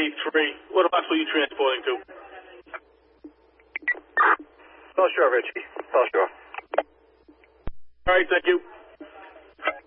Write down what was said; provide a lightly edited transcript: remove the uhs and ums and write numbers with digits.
A3. What hospital are you transporting to? South Shore, Richie. South Shore. All right, thank you.